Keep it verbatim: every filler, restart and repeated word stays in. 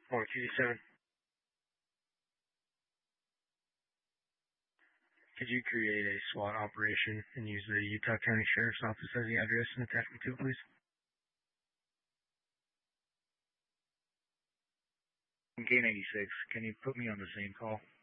Four two seven. Could you create a SWAT operation and use the Utah County Sheriff's Office as the address and attachment to it, please? K ninety-six, can you put me on the same call?